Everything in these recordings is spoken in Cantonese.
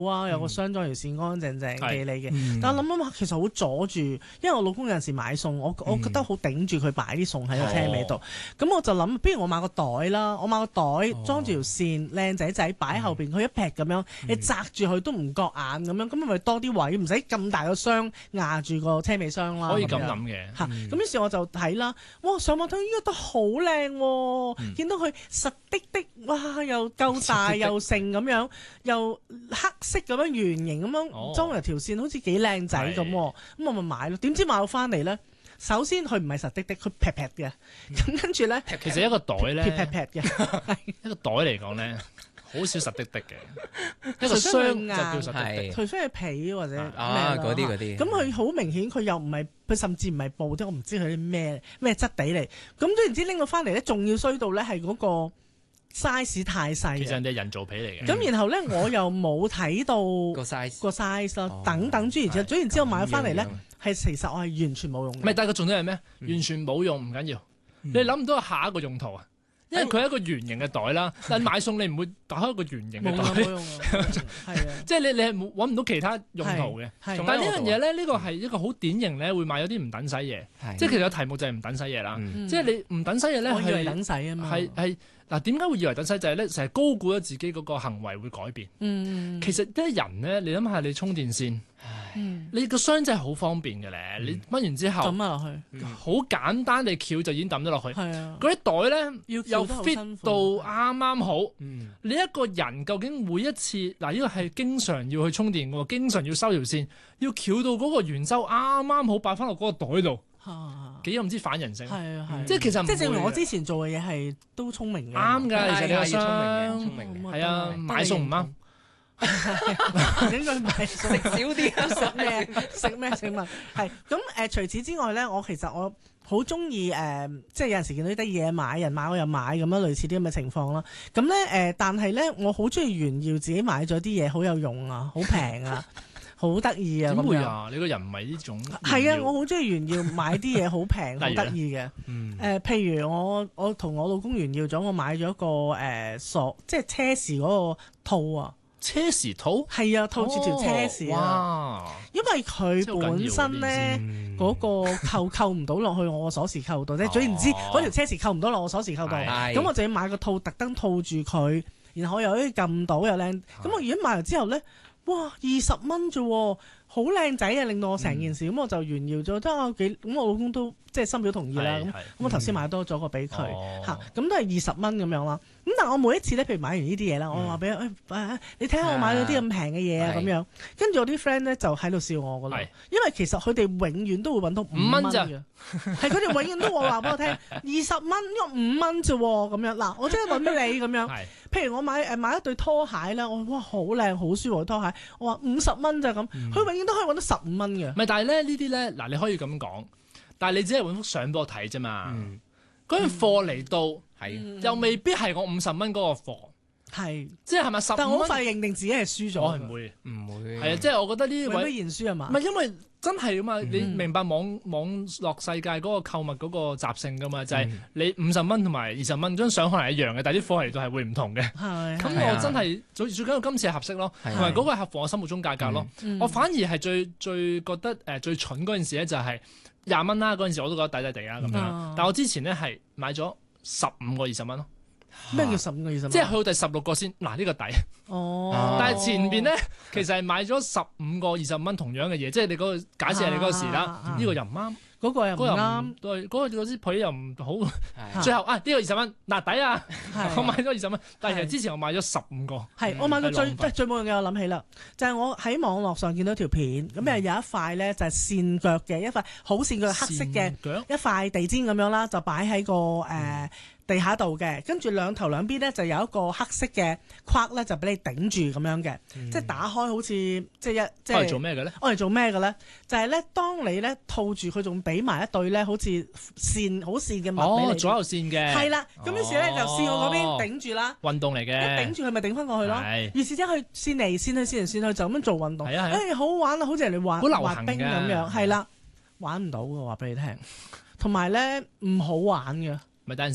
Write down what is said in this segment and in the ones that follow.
哇！有個箱裝條線乾乾淨淨俾你嘅，但我諗其實好阻住，因為我老公有陣時買餸，我覺得好頂住佢擺啲餸喺個車尾度，咁我就諗，不如我買個袋啦，我買個袋裝住條線，靚仔仔擺喺後邊，佢一劈咁樣，你擲住佢都唔覺眼咁樣，咁咪多啲位，唔使咁大個箱壓住個車尾箱啦。 可以咁諗嘅嚇，咁於是我就睇啦，哇！上網睇呢個都好靚喎，見到佢實的的，哇！又夠大又成咁樣，又黑色咁樣圓形咁樣裝入條線，好似幾靚仔咁，咁我咪買咯。點知買到翻嚟咧，首先佢唔係實的的，佢劈劈嘅。咁跟住咧， 其實一個袋咧， 劈劈嘅， 一個袋嚟講咧，好少實的的嘅。一個箱就叫實的的， 除非係皮或者咩嗰啲。咁佢好明顯，佢又唔係，佢甚至唔係布啲，我唔知佢啲咩質地嚟。咁總言之拎到翻嚟咧，仲要衰到咧係嗰個size 太細， 其實人哋人造皮嚟嘅。 咁然後咧，我又冇睇到個 size 咯，等等諸如此類。總然之後買咗翻嚟咧，係其實我係完全冇用嘅。 唔係，但係個重點係咩？完全冇用唔緊要，你諗唔到下一個用途啊！因為佢係一個圓形嘅袋啦，但係買餸你唔會打開一個圓形嘅袋， 冇用啊，係啊， 即係你係揾唔到其他用途嘅。但係呢樣嘢咧，呢個係一個好典型咧，會買咗啲唔等使嘢。即係其實個題目就係唔等使嘢啦。即係你唔等使嘢咧， 我以為等使啊嘛。 係嗱，點解會以為等使就係咧，成日高估咗自己嗰個行為會改變。其實啲人咧，你諗下你充電線。你個箱真係好方便嘅咧，你掹完之後抌落去， 好簡單地翹就已經抌咗落去。 係啊， 嗰啲袋咧又得 fit 到啱啱好。你一個人究竟每一次嗱，呢個係經常要去充電嘅喎，經常要收條線，要翹到嗰個圓周啱啱好擺翻落嗰個袋度，幾咁之反人性。 係啊， 即係其實即係證明我之前做嘅嘢係都聰明嘅。 啱㗎，其實你個箱聰明嘅， 係啊，買餸唔啱。 應該買食少啲，食咩？食物係咁除此之外咧，其實我好中意即係有陣時見到啲得意嘢買，人買我又買咁樣，類似啲咁嘅情況啦。咁咧但係咧，我好中意炫耀自己買咗啲嘢好有用啊，好平啊，好得意啊。 點會啊？你個人唔係呢種？ 係啊，我好中意炫耀買啲嘢好平，好得意嘅。譬如我同我老公炫耀咗，我買咗個即係車匙嗰個套啊。 車匙套係啊，套住條車匙啊！因為佢本身咧嗰個扣唔到落去我個鎖匙扣度，即係總言之，嗰條車匙扣唔到落我鎖匙扣度，咁我就要買個套特登套住佢，然後又可以撳到又靚。咁我如果買嚟之後咧，哇，20蚊啫喎！好靚仔啊！令到我成件事咁，我就炫耀咗，咁我老公都即係深表同意啦。咁我頭先買多咗個俾佢嚇，咁都係20蚊咁樣啦。咁但係我每一次咧，譬如買完呢啲嘢啦，我話俾你睇下我買咗啲咁平嘅嘢啊咁樣。跟住我啲 friend 咧就喺度笑我噶啦，因為其實佢哋永遠都會揾到5蚊嘅，係佢哋永遠都會話俾我聽20蚊，因為5蚊啫喎咁樣。嗱，我即刻揾俾你咁樣。譬如我買一對拖鞋啦，我哇好靚好舒服嘅拖鞋，我話50蚊咋咁，佢永遠都可以揾到15蚊嘅。 唔係，但係咧呢啲咧嗱，你可以咁講，但係你只係揾幅相俾我睇啫嘛。嗰件貨嚟到又未必係我50蚊嗰個貨， 係即係咪15蚊？ 但係我好快認定自己係輸咗。 我係唔會係啊，即係我覺得呢位認輸係嘛？ 唔係因為真係噶嘛，你明白網絡世界嗰個購物嗰個習性噶嘛，就係你50蚊同埋20蚊張相可能係一樣嘅，但係啲貨嚟到係會唔同嘅。咁我真係最緊要今次係合適咯，同埋嗰個係合乎我心目中價格咯。我反而係最覺得最蠢嗰件事咧，就係20蚊啦。嗰陣時我都覺得抵抵地啊咁樣，但我之前咧係買咗15個20蚊咯。 咩叫15個20蚊？ 即係去到第16個先，嗱呢個抵。但係前邊咧，其實係買咗15個20蚊同樣嘅嘢，即係你嗰個假設係你嗰個時啦，呢個又唔啱， 嗰個又唔啱， 對，嗰啲配又唔好。最後呢個20蚊，嗱抵啊！我買咗20蚊，但係其實之前我買咗15個。係我買過最冇用嘅，我諗起啦，就係我喺網絡上見到條片，咁有一塊咧就係線腳嘅一塊好線腳黑色嘅一塊地氈咁樣啦，就擺喺個地下度嘅，跟住兩頭兩邊咧就有一個黑色嘅框咧，就俾你頂住咁樣嘅，即係打開好似即係我嚟做咩嘅咧？ 我嚟做咩嘅咧？就係咧，當你咧套住佢，仲俾埋一對咧，好似線嘅襪俾你。 左右線嘅。係啦，咁於是咧就線我嗰邊頂住啦。 運動嚟嘅。 一頂住佢咪頂翻過去咯。於是之後佢線嚟線去線嚟線去就咁樣做運動。好好玩啊！好似人哋滑冰咁樣。係啦，玩唔到嘅話俾你聽。同埋咧唔好玩嘅。 咪等陣先。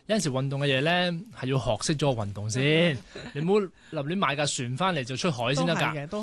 有陣時運動嘅嘢咧係要學識咗個運動先，你唔好立亂買架船翻嚟就出海先得㗎。